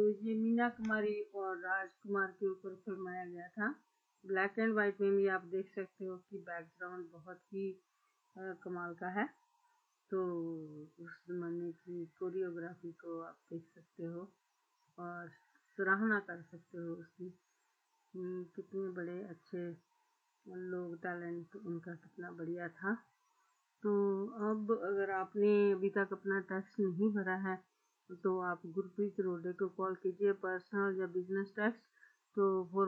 ये मीना कुमारी और राजकुमार के ऊपर फिल्माया गया था। ब्लैक एंड वाइट में भी आप देख सकते हो कि बैकग्राउंड बहुत ही कमाल का है। तो उस जमाने की कोरियोग्राफी को आप देख सकते हो और सराहना कर सकते हो उसकी। कितने बड़े अच्छे लोग, टैलेंट उनका कितना बढ़िया था। तो अब अगर आपने अभी तक अपना टैक्स नहीं भरा है तो आप गुरप्रीत रोडे को कॉल कीजिए, पर्सनल या बिजनेस टैक्स। तो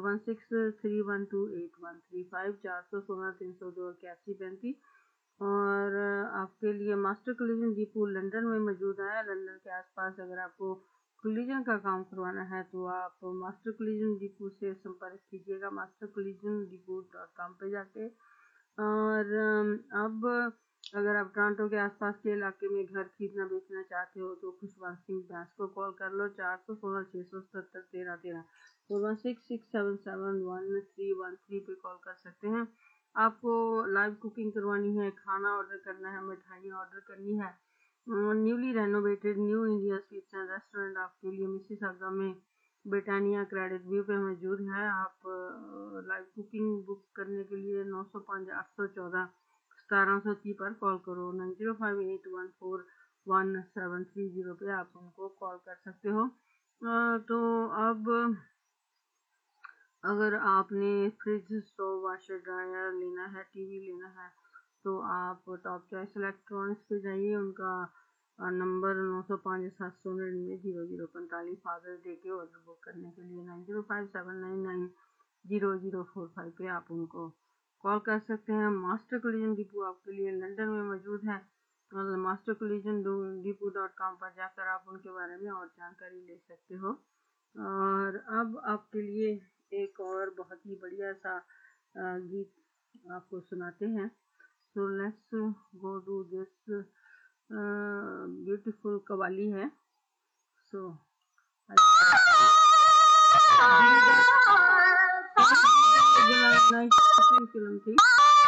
4163128135 416 302 8135। और आपके लिए मास्टर कोलिजन डिपो लंदन में मौजूद है। लंदन के आसपास अगर आपको कोलिजन का काम करवाना है तो आप मास्टर कोलिजन डिपो से संपर्क कीजिएगा, mastercollisionDepot.com पे जाके। और अब अगर आप टोरंटो के आसपास के इलाके में घर खरीदना बेचना चाहते हो तो खुशवंत सिंह बैस को कॉल कर लो, 416 677 1313 41667711313 पे कॉल कर सकते हैं। आपको लाइव कुकिंग करवानी है, खाना ऑर्डर करना है, मिठाइयाँ ऑर्डर करनी है, newly renovated new India sweets and restaurant आपके लिए मिसिसागा में ब्रिटानिया क्रेडिट व्यू पे मौजूद है। आप लाइव कुकिंग बुक करने के लिए 905 814 1730 पर कॉल करो। 9058141730 पे आप उनको कॉल कर सकते हो। तो अब अगर आपने फ्रिज, स्टोव, वाशर, ड्रायर लेना है, टीवी लेना है तो आप टॉप चॉइस इलेक्ट्रॉनिक्स पे जाइए। उनका नंबर 905 799 0045 फादर्स डे के ऑर्डर बुक करने के लिए 9057990045 पे आप उनको कॉल कर सकते हैं। मास्टर कोलिजन डिपो आपके लिए लंदन में मौजूद है। mastercollisionDepot.com पर जाकर आप उनके बारे में और जानकारी ले सकते हो। और अब आपके लिए एक और बहुत ही बढ़िया सा गीत आपको सुनाते हैं। So let's go to this beautiful qawwali है। सो फिल्म थी।